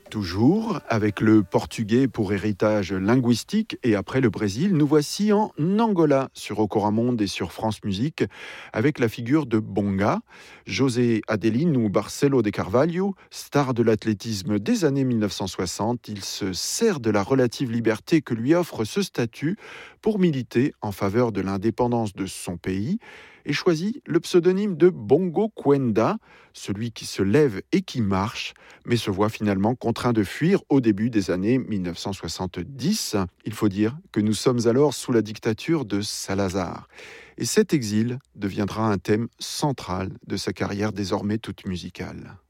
Toujours, avec le portugais pour héritage linguistique et après le Brésil, nous voici en Angola sur Ocoramonde et sur France Musique avec la figure de Bonga, José Adelino Barcelo de Carvalho, star de l'athlétisme des années 1960. Il se sert de la relative liberté que lui offre ce statut pour militer en faveur de l'indépendance de son pays et choisit le pseudonyme de Bongo Kwenda, celui qui se lève et qui marche, mais se voit finalement contraint de fuir au début des années 1970. Il faut dire que nous sommes alors sous la dictature de Salazar. Et cet exil deviendra un thème central de sa carrière désormais toute musicale.